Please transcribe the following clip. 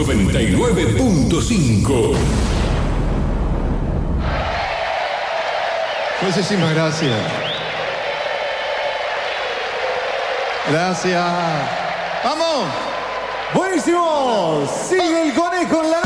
99.5. Muchísimas gracias. Gracias. ¡Vamos! Buenísimo. Sigue el conejo en la